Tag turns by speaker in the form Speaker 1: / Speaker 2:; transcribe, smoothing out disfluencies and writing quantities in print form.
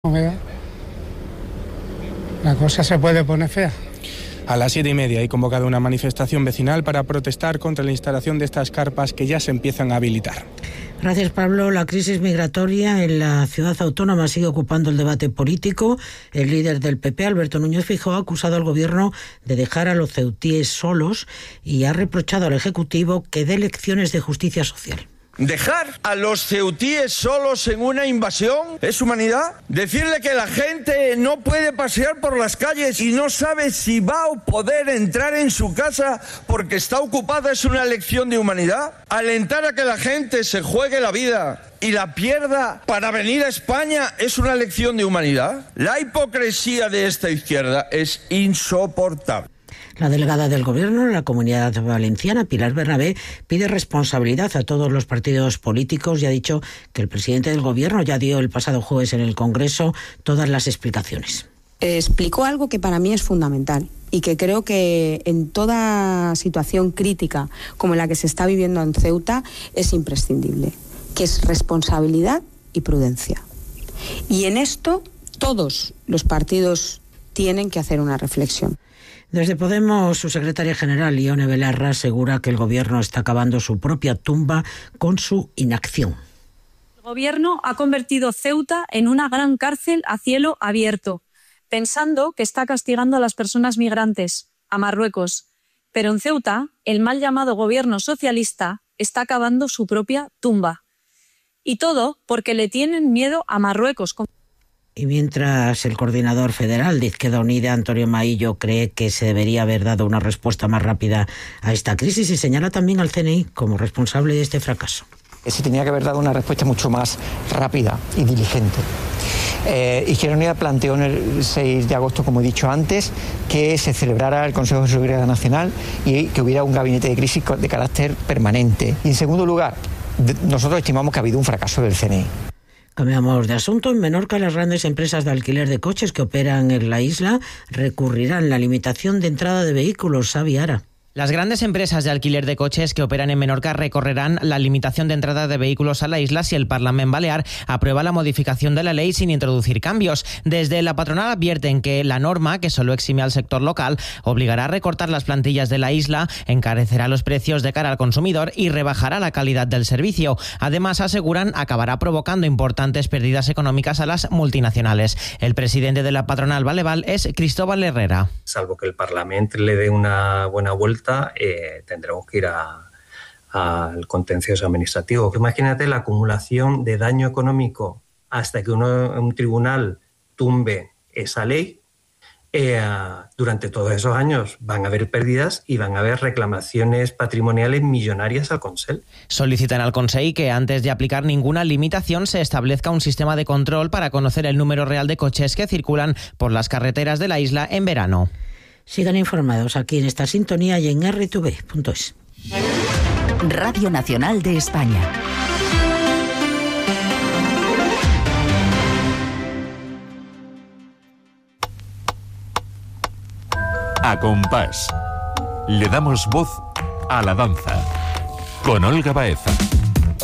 Speaker 1: La cosa se puede poner fea.
Speaker 2: A las 7:30 hay convocada una manifestación vecinal para protestar contra la instalación de estas carpas que ya se empiezan a habilitar.
Speaker 3: Gracias, Pablo. La crisis migratoria en la ciudad autónoma sigue ocupando el debate político. El líder del PP, Alberto Núñez Feijóo, ha acusado al gobierno de dejar a los ceutíes solos y ha reprochado al Ejecutivo que dé lecciones de justicia social.
Speaker 4: ¿Dejar a los ceutíes solos en una invasión es humanidad? ¿Decirle que la gente no puede pasear por las calles y no sabe si va a poder entrar en su casa porque está ocupada es una lección de humanidad? ¿Alentar a que la gente se juegue la vida y la pierda para venir a España es una lección de humanidad? La hipocresía de esta izquierda es insoportable.
Speaker 3: La delegada del Gobierno en la Comunidad Valenciana, Pilar Bernabé, pide responsabilidad a todos los partidos políticos y ha dicho que el presidente del Gobierno ya dio el pasado jueves en el Congreso todas las explicaciones.
Speaker 5: Explicó algo que para mí es fundamental y que creo que en toda situación crítica como la que se está viviendo en Ceuta es imprescindible, que es responsabilidad y prudencia. Y en esto todos los partidos tienen que hacer una reflexión.
Speaker 3: Desde Podemos, su secretaria general, Ione Belarra, asegura que el Gobierno está cavando su propia tumba con su inacción.
Speaker 6: El Gobierno ha convertido Ceuta en una gran cárcel a cielo abierto, pensando que está castigando a las personas migrantes, a Marruecos. Pero en Ceuta, el mal llamado Gobierno socialista está cavando su propia tumba. Y todo porque le tienen miedo a Marruecos.
Speaker 3: Y mientras el coordinador federal de Izquierda Unida, Antonio Maillo, cree que se debería haber dado una respuesta más rápida a esta crisis y señala también al CNI como responsable de este fracaso.
Speaker 7: Se tenía que haber dado una respuesta mucho más rápida y diligente. Izquierda Unida planteó en el 6 de agosto, como he dicho antes, que se celebrara el Consejo de Seguridad Nacional y que hubiera un gabinete de crisis de carácter permanente. Y en segundo lugar, nosotros estimamos que ha habido un fracaso del CNI.
Speaker 3: Cambiamos de asunto. En Menorca, las grandes empresas de alquiler de coches que operan en la isla recurrirán a la limitación de entrada de vehículos. Xavi Ara.
Speaker 8: Las grandes empresas de alquiler de coches que operan en Menorca recorrerán la limitación de entrada de vehículos a la isla si el Parlament Balear aprueba la modificación de la ley sin introducir cambios. Desde la patronal advierten que la norma, que solo exime al sector local, obligará a recortar las plantillas de la isla, encarecerá los precios de cara al consumidor y rebajará la calidad del servicio. Además, aseguran, acabará provocando importantes pérdidas económicas a las multinacionales. El presidente de la patronal Baleval es Cristóbal Herrera.
Speaker 9: Salvo que el Parlamento le dé una buena vuelta, tendremos que ir al contencioso administrativo. Imagínate la acumulación de daño económico hasta que un tribunal tumbe esa ley. Durante todos esos años van a haber pérdidas y van a haber reclamaciones patrimoniales millonarias al Consell.
Speaker 8: Solicitan al Consell que antes de aplicar ninguna limitación se establezca un sistema de control para conocer el número real de coches que circulan por las carreteras de la isla en verano.
Speaker 3: Sigan informados aquí en esta sintonía y en rtv.es.
Speaker 10: Radio Nacional de España.
Speaker 11: A compás. Le damos voz a la danza. Con Olga Baeza.